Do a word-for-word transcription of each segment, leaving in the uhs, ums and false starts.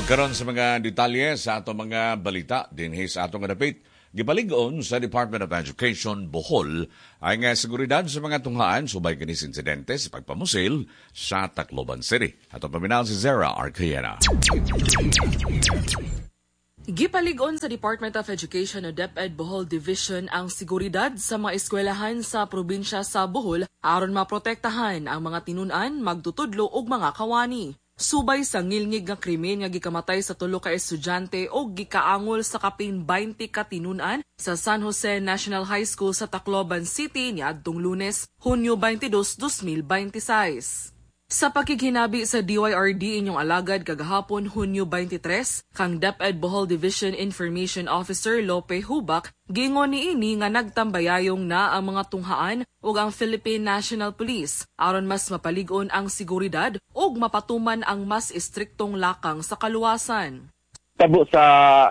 Karon sa mga detalye sa ato mga balita dinhi sa atong dapit, gipalig-on sa Department of Education Bohol ay nga seguridad sa mga tunghaan subay kinis insidente sa pagpamusil sa Tacloban City. Atong paminaw si Zara Arcayena. Gipalig-on sa Department of Education o DepEd Bohol Division ang seguridad sa mga eskwelahan sa probinsya sa Bohol aron maprotektahan ang mga tinun-an, magtutudlo ug mga kawani. Subay sa ngilngig nga krimen nga gikamatay sa tulo ka estudyante o gikaangol sa kapin twenty ka tinun-an sa San Jose National High School sa Tacloban City niadtong Lunes, Hunyo twenty-dos, twenty twenty-six. Sa pakighinabi sa D Y R D inyong alagad kagahapon Hunyo twenty-tres, kang DepEd Bohol Division Information Officer Lope Hubak, gingon niini nga nagtambayayong na ang mga tunghaan ug ang Philippine National Police aron mas mapalig-on ang seguridad ug mapatuman ang mas istriktong lakang sa kaluwasan. Tabo sa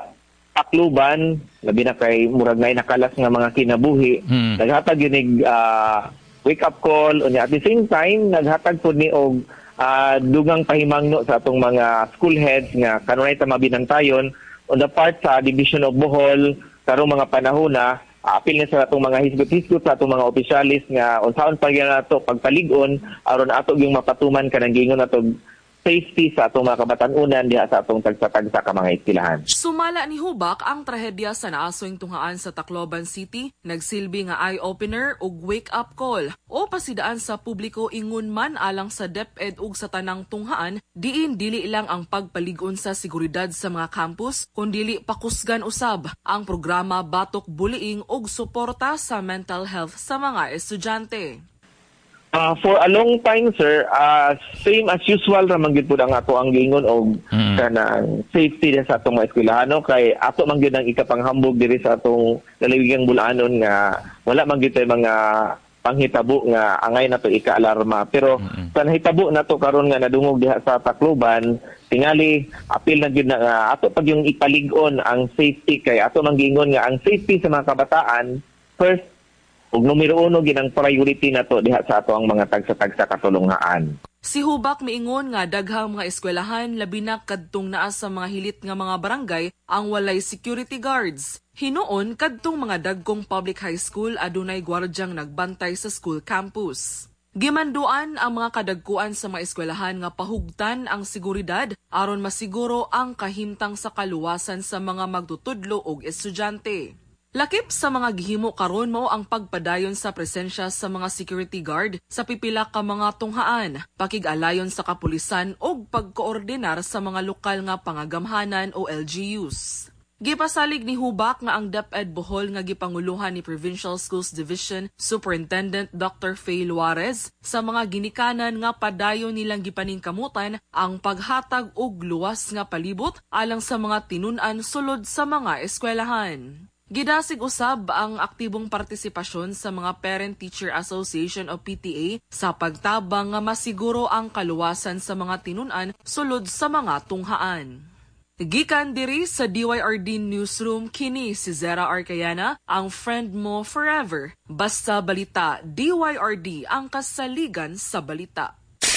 Tacloban, labi na kay murag ngay nakalas nga mga kinabuhi, hmm. naghatag yun uh, wake-up call, unya at the same time, naghatag po ni og uh, dugang pahimangno sa atong mga school heads nga kanunay ta mabinantayon on the part sa Division of Bohol, karong mga panahon na uh, apil na sa atong mga hisgot-hisgot sa atong mga opisyalis nga unsaon pa gyud nato pagpalig-on aron ato yung mapatuman kanang gingon nato safety sa atong mga kabatan-unan diha sa atong tagsa-tagsa ka mga eskwelahan. Sumala ni Hubak ang trahedya sa naasoing tunghaan sa Tacloban City, nagsilbi nga eye-opener ug wake-up call o pasidaan sa publiko ingon man alang sa DepEd ug sa tanang tunghaan, diin dili lang ang pagpalig-on sa seguridad sa mga campus, kundili pakusgan usab ang programa Batok Bullying ug suporta sa mental health sa mga estudyante. Uh, for a long time, sir, uh, same as usual ramang gid pud ang ato ang gingon og mm. kanang safety din sa atong mga eskwelahan, no? Kay ato man gyud ang ikapanghambog diri sa atong lalawigang bulanon nga wala man gyud tay mga panghitabo nga angay nato ika-alarma. Pero mm-hmm. sa nahitabo nato karon nga nadungog diha sa Tacloban, tingali apil na gyud na nga ato pag yung ipalig-on ang safety, kay ato man gingon nga ang safety sa mga kabataan first ug numero uno ginang priority nato diha sa ato ang mga tagsa-tagsa katulungaan. Si Hubak miingon nga daghang mga eskwelahan labi na kadtong naa sa mga hilit nga mga barangay ang walay security guards. Hinuon kadtong mga dagkong public high school adunay gwardyang nagbantay sa school campus. Gimanduan ang mga kadagkuan sa mga eskwelahan nga pahugtan ang seguridad aron masiguro ang kahimtang sa kaluwasan sa mga magtutudlo ug estudyante. Lakip sa mga gihimo karon mao ang pagpadayon sa presensya sa mga security guard sa pipila ka mga tunghaan, pakig-alayon sa kapulisan ug pagkoordinar sa mga lokal nga pangagamhanan o L G Us. Gipasalig ni Hubak nga ang DepEd Bohol nga gipanguluhan ni Provincial Schools Division Superintendent Doctor Faye Luarez sa mga ginikanan nga padayon nilang gipaningkamutan ang paghatag og luwas nga palibot alang sa mga tinun-an sulod sa mga eskwelahan. Gidasig usab ang aktibong partisipasyon sa mga Parent-Teacher Association o P T A sa pagtabang nga masiguro ang kaluwasan sa mga tinun-an sulod sa mga tunghaan. Gikan diri sa D Y R D Newsroom, kini si Zara Arcayena, ang friend mo forever. Basta balita, D Y R D ang kasaligan sa balita.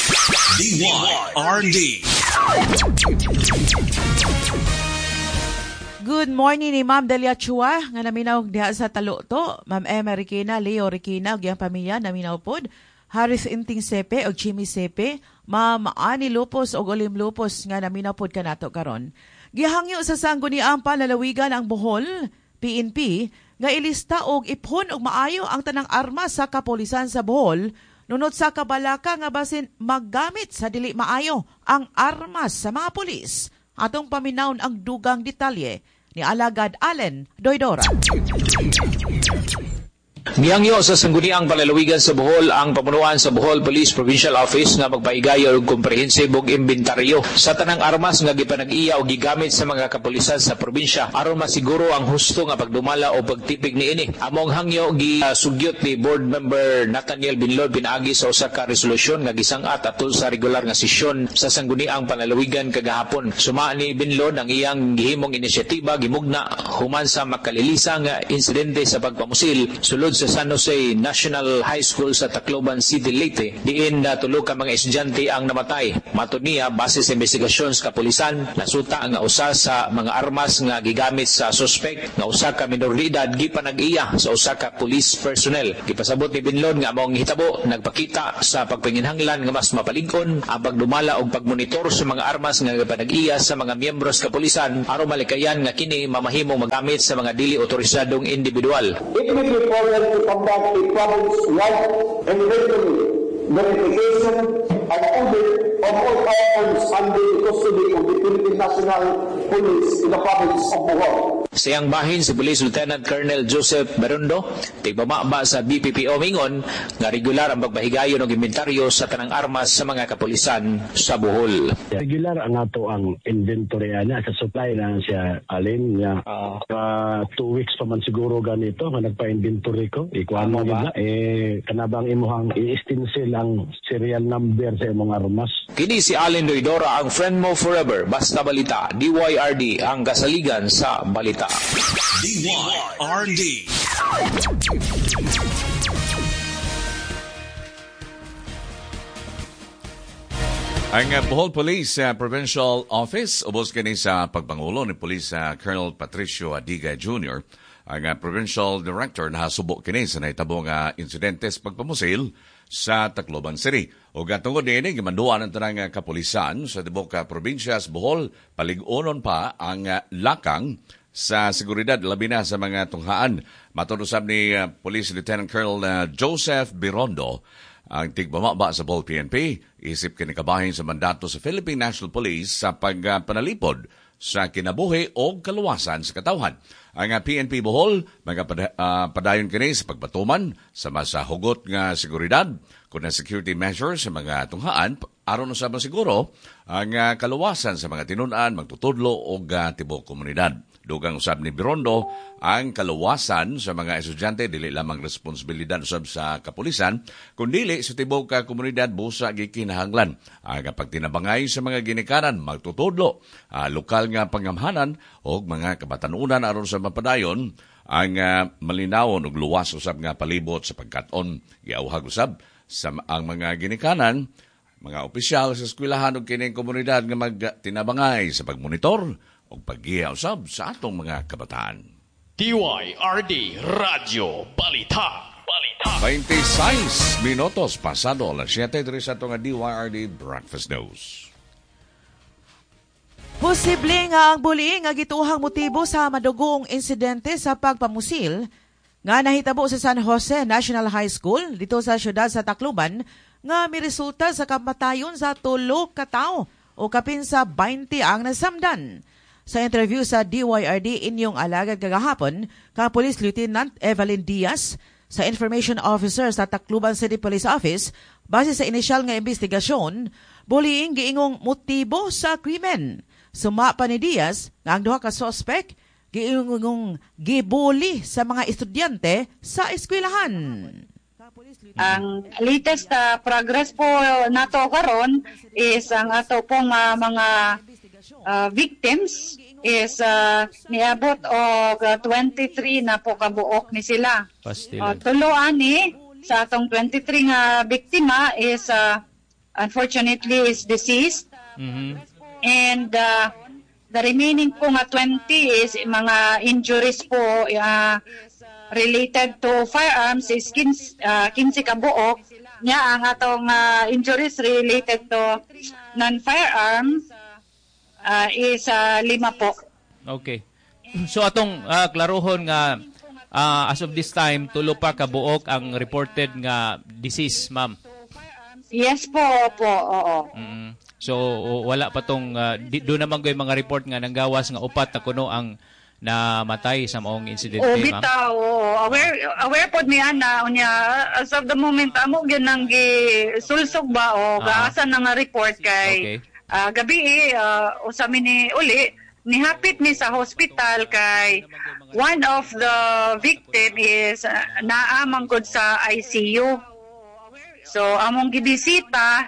D Y R D. Good morning ni Ma'am Delia Chua nga naminaw diha sa Taluto, Ma'am Emma Riquina, Leo Riquina ug iyang pamilya naminaw pod, Haris Inting Sepe ug Chimi Sepe, Ma'am Ani Lupos ug Olim Lupos nga naminaw pod kanato karon. Gihangyo sa sangguniang palalawigan ang Bohol P N P nga ilista og iphon og maayo ang tanang armas sa kapulisan sa Bohol nunod sa kabalaka nga basin maggamit sa dili maayo ang armas sa mga pulis. Atong paminawon ang dugang detalye ni Alagad Allen Doydora. Gihangyo sa sangguniang palalawigan sa Bohol ang pamunuan sa Bohol Police Provincial Office nga magpaigayo og komprehensive og inventaryo sa tanang armas nga gipanag-iya o gigamit sa mga kapulisan sa probinsya aron masiguro ang husto nga pagdumala o pagtipig niini. Among hangyo gisugyot ni Board Member Nathaniel Binlod pinaagi sa usa ka resolusyon nga gisang-at atol sa regular nga sesyon sa sangguniang palalawigan kagahapon. Suma ni Binlod ang iyang gihimong inisyatiba gimugna human sa makalilisa nga insidente sa pagpamusil sulod sulod sa San Jose National High School sa Tacloban City, Leyte, diin na tulo ka mga estudyante ang namatay. Matud niya, base sa investigasyon sa kapulisan, nasuta nga usa sa mga armas nga gigamit sa suspect nga usa ka minor de edad gipanag-iya sa usa ka police personnel. Gipasabot ni Binlon nga among hitabo nagpakita sa pagpanginhanglan nga mas mapalig-on ang pagdumala og pagmonitor sa mga armas nga gipanag-iya sa mga miyembro sa kapulisan aron malikayan nga kini mamahimong magamit sa mga dili otorisadong individual. It will be forward to conduct a province-wide and regular verification and audit of all firearms under the custody of the Philippine National Police in the province of Bohol. Siyang bahin si Police Lieutenant Colonel Joseph Berundo, tigpamaba sa B P P O mingon nga regular ang pagbahigayon ng inventaryo sa tanang armas sa mga kapulisan sa Bohol. Regular ang ato ang inventory na sa supply na siya alin niya. Uh, uh, two weeks pa man siguro ganito nga nagpa-inventory ko. Ikuan mo ba? Eh, kanabang imuhang i-stencil ang serial number sa imong armas. Kini si Allen Doidora, ang friend mo forever. Basta balita, D Y R D ang kasaligan sa balita. D Y R D. Ang uh, Bohol Police uh, Provincial Office, ubos kini sa pagpangulo ni Police uh, Colonel Patricio Adiga Junior Ang uh, Provincial Director na subok kini sa nahitabong uh, insidentes pagpamusil sa Tacloban City. O gatungod din, gimanduan ang tanang uh, kapulisan sa tibok uh, probinsya sa Bohol, palig-unon pa ang uh, lakang sa seguridad, labi na sa mga tunghaan. Matulosab ni uh, Police Lieutenant Colonel uh, Joseph Berundo, ang tigbamaba sa Bohol P N P, isip kinikabahin sa mandato sa Philippine National Police sa pagpanalipod sa kinabuhi o kaluwasan sa katawhan. Ang uh, P N P Bohol, mga pada, uh, padayon kini sa pagpatuman sa masa hugot nga seguridad, kuna security measures sa mga tunghaan, aron sa siguro ang uh, kaluwasan sa mga tinunan, magtutudlo o uh, tibok komunidad. Dugang usab ni Berundo, ang kaluwasan sa mga estudyante dili lamang responsibilidad usab sa kapulisan, kundili sa tibok ka komunidad busa gikinahanglan. Ang pagtinabangay sa mga ginikanan, magtutudlo, uh, lokal nga pangamhanan o mga kabatanunan aron sa mapadayon, ang uh, malinawon og luwas usab nga palibot sa pagkat-on. Giauhag usab sa ang mga ginikanan, mga opisyal sa eskwelahan ug kining komunidad nga magtinabangay sa pagmonitor o pag-iyausab sa atong mga kabataan. D Y R D Radio Balita. Balita. twenty-six minutos pasado alas siyete diri sa atong D Y R D Breakfast News. Posible nga ang bullying nga gituhang motibo sa madugong insidente sa pagpamusil nga nahitabo sa San Jose National High School dito sa siyudad sa Tacloban nga miresulta sa kamatayon sa tulo ka tawo o kapin sa twenty ang nasamdan. Sa interview sa D Y R D inyong alagad kagahapon, ka Police Lieutenant Evelyn Diaz, sa Information Officer sa Tacloban City Police Office, base sa inisyal nga investigasyon, bullying giingong motibo sa krimen. Suma pa ni Diaz nga ang duha ka suspect giingong gibully sa mga estudyante sa eskwelahan. Ang latest uh, progress po nato karon is ang ato pong uh, mga uh, victims is uh, niabot og twenty-three na po kabuok ni sila. Uh, tulo ani sa atong twenty-three nga biktima is uh, unfortunately is deceased. Mm-hmm. And uh, the remaining po nga twenty is mga injuries po uh, related to firearms is quince kabuok. Nya ang atong uh, injuries related to non-firearms uh, is uh, lima po. Okay. So atong uh, klarohon nga uh, as of this time tulo pa kabuok ang reported nga disease, ma'am. Yes po, po. Oo. Mm-hmm. So wala pa tong uh, doon naman ko yung mga report nga nanggawas nga upat na kuno ang namatay sa maong incident, oh, ma'am. Bitaw, oh, aware aware pod mi ana unya as of the moment amo gyud nang gisulsog ba o gaasa na nga report kay okay. uh, gabi uh, usami ni uli nihapit ni sa hospital kay one of the victim is uh, naamang gud sa I C U. So among gibisita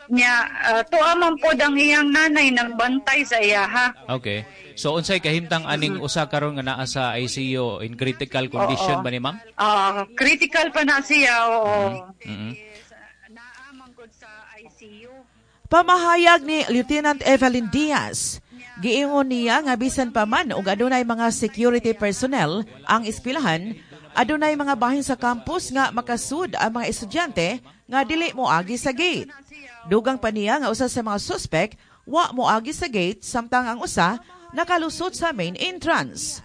Nya uh, tuwa man pod ang iyang nanay nagbantay sa iya ha. Okay. So unsay kahimtang aning usa karon nga naa sa I C U in critical condition Oo. ba ni ma'am? Ah, critical pa na siya oo. Mm-hmm. Naamang gud sa I C U. Pamahayag ni Lieutenant Evelyn Diaz, giingon niya nga bisan pa man og adunay mga security personnel ang eskwelahan, adunay mga bahin sa campus nga makasud ang mga estudyante nga dili moagi sa gate. Dugang pa niya nga usa sa mga suspect wa moagi sa gate samtang ang usa nakalusot sa main entrance.